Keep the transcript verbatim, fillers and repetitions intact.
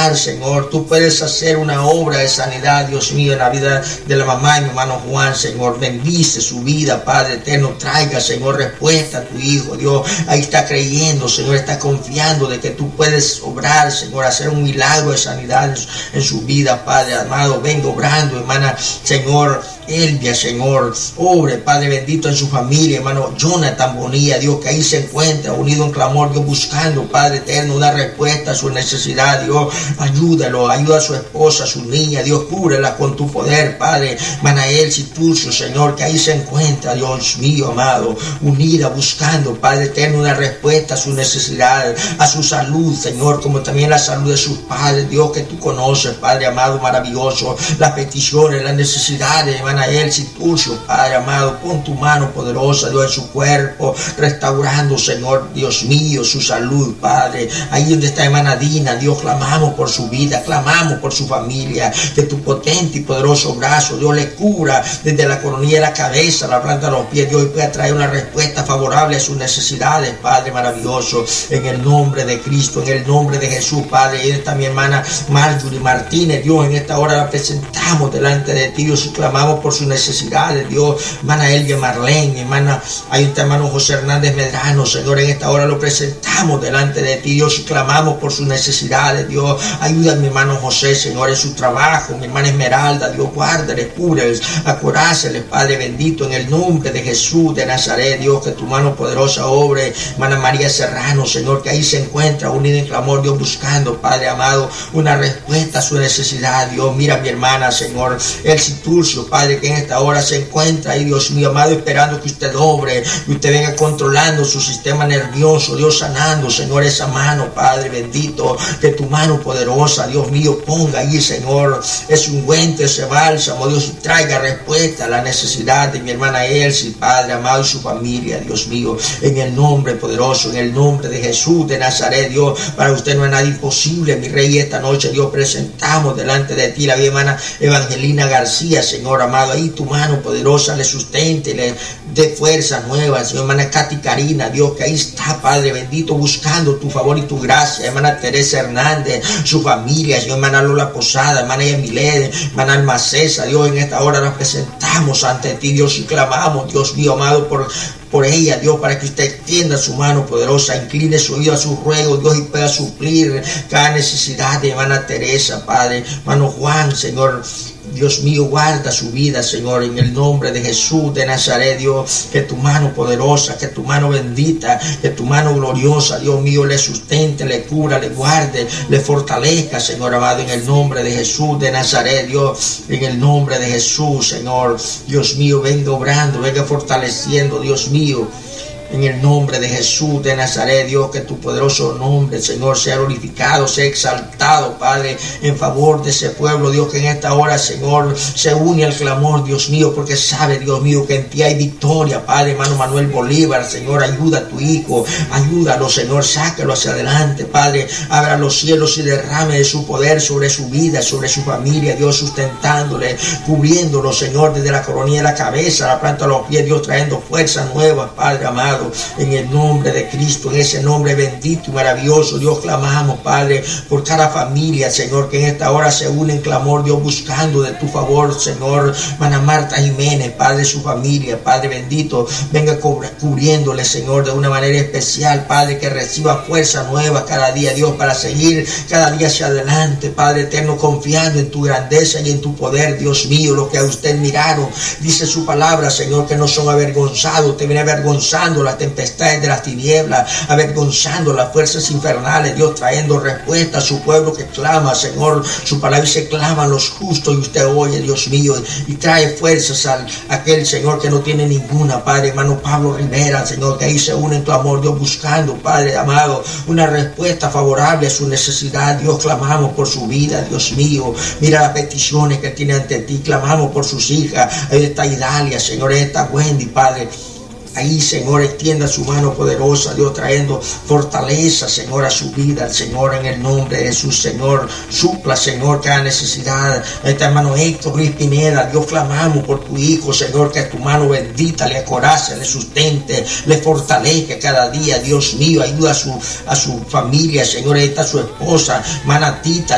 obrar, Señor. Tú puedes hacer una obra de sanidad, Dios mío, en la vida de la mamá de mi hermano Juan, Señor. Bendice su vida, Padre eterno. Traiga, Señor, respuesta a tu hijo, Dios. Ahí está creyendo, Señor, está confiando de que tú puedes obrar, Señor, hacer un milagro de sanidad en su vida, Padre amado. Venga obrando, hermana, Señor, Elvia, Señor. Obre, Padre bendito, en su familia, hermano Jonathan Bonilla, Dios, que ahí se encuentra unido en clamor, Dios, buscando, Padre eterno, una respuesta a su necesidad, Dios. Ayúdalo, ayuda a su esposa, a su niña, Dios, cúbrela con tu poder, Padre. Manael Citurcio, Señor, que ahí se encuentra, Dios mío, amado, unida, buscando, Padre eterno, una respuesta a su necesidad, a su salud, Señor, como también la salud de sus padres, Dios, que tú conoces, Padre amado, maravilloso, las peticiones, las necesidades, hermana Él, Citurcio, Padre amado, pon tu mano poderosa, Dios, en su cuerpo, restaurando, Señor, Dios mío, su salud, Padre. Ahí donde está hermana Dina, Dios, clamamos por su vida, clamamos por su familia, que tu potente y poderoso brazo, Dios, le cubra desde la coronilla de la cabeza, la planta de los pies, Dios, y pueda traer una respuesta favorable a sus necesidades, Padre maravilloso, en el nombre de Cristo, en el nombre de Jesús, Padre. Y esta mi hermana Marjorie Martínez, Dios, en esta hora la presentamos delante de ti, Dios, y clamamos por sus necesidades, Dios. Hermana Elvia Marlene, hermana, hay un hermano José Hernández Medrano, Señor, en esta hora lo presentamos delante de ti, Dios, y clamamos por sus necesidades, Dios. Ayuda a mi hermano José, Señor, en su trabajo, mi hermana Esmeralda, Dios, guárdale, cúbreles, acuráceles, Padre bendito, en el nombre de Jesús de Nazaret, Dios, que tu mano poderosa obre. Hermana María Serrano, Señor, que ahí se encuentra unida en clamor, Dios, buscando, Padre amado, una respuesta a su necesidad, Dios. Mira a mi hermana, Señor, El Citurcio, Padre, que en esta hora se encuentra ahí, Dios mío, amado, esperando que usted obre, que usted venga controlando su sistema nervioso, Dios, sanando, Señor, esa mano, Padre bendito, que tu mano poderosa, Dios mío, ponga ahí, Señor, ese ungüento, ese bálsamo, Dios, y traiga respuesta a la necesidad de mi hermana Elsie, Padre amado, y su familia, Dios mío, en el nombre poderoso, en el nombre de Jesús de Nazaret, Dios. Para usted no es nada imposible, mi Rey. Esta noche, Dios, presentamos delante de ti la mi hermana Evangelina García, Señor amado, ahí tu mano poderosa le sustente, le dé fuerzas nuevas, Señor. Hermana Katy Karina, Dios, que ahí está, Padre bendito, buscando tu favor y tu gracia. Hermana Teresa Hernández, su familia, Señor. Hermana Lola Posada, hermana Yamilede, hermana Alma César, Dios, en esta hora nos presentamos ante ti, Dios, y clamamos, Dios mío amado, por por ella, Dios, para que usted extienda su mano poderosa, incline su oído a sus ruegos, Dios, y pueda suplir cada necesidad de hermana Teresa, Padre, hermano Juan, Señor. Dios mío, guarda su vida, Señor, en el nombre de Jesús de Nazaret, Dios, que tu mano poderosa, que tu mano bendita, que tu mano gloriosa, Dios mío, le sustente, le cura, le guarde, le fortalezca, Señor amado, en el nombre de Jesús de Nazaret, Dios, en el nombre de Jesús, Señor. Dios mío, venga obrando, venga fortaleciendo, Dios mío, en el nombre de Jesús de Nazaret, Dios, que tu poderoso nombre, Señor, sea glorificado, sea exaltado, Padre, en favor de ese pueblo, Dios, que en esta hora, Señor, se une al clamor, Dios mío, porque sabe, Dios mío, que en ti hay victoria, Padre. Hermano Manuel Bolívar, Señor, ayuda a tu hijo, ayúdalo, Señor, sácalo hacia adelante, Padre, abra los cielos y derrame de su poder sobre su vida, sobre su familia, Dios, sustentándole, cubriéndolo, Señor, desde la coronilla de la cabeza, la planta de los pies, Dios, trayendo fuerzas nuevas, Padre amado. En el nombre de Cristo, en ese nombre bendito y maravilloso, Dios, clamamos, Padre, por cada familia, Señor, que en esta hora se une en clamor, Dios, buscando de tu favor, Señor. Hermana Marta Jiménez, Padre, su familia, Padre bendito, venga cubriéndole, Señor, de una manera especial, Padre, que reciba fuerza nueva cada día, Dios, para seguir cada día hacia adelante, Padre eterno, confiando en tu grandeza y en tu poder, Dios mío. Lo que a usted miraron, dice su palabra, Señor, que no son avergonzados, te viene avergonzando las tempestades de las tinieblas, avergonzando las fuerzas infernales, Dios, trayendo respuesta a su pueblo que clama, Señor, su palabra dice, claman los justos, y usted oye, Dios mío, y trae fuerzas a aquel, Señor, que no tiene ninguna, Padre. Hermano Pablo Rivera, Señor, que ahí se une en tu amor, Dios, buscando, Padre amado, una respuesta favorable a su necesidad, Dios, clamamos por su vida, Dios mío. Mira las peticiones que tiene ante ti, clamamos por sus hijas. Ahí está Idalia, Señor, ahí está Wendy, Padre. Ahí, Señor, extienda su mano poderosa, Dios, trayendo fortaleza, Señor, a su vida, Señor, en el nombre de Jesús, Señor. Supla, Señor, cada necesidad. Ahí está hermano Héctor Luis Pineda, Dios, clamamos por tu hijo, Señor, que tu mano bendita le acorace, le sustente, le fortalezca cada día, Dios mío. Ayuda a su, a su familia, Señor. Ahí está su esposa, hermana Tita,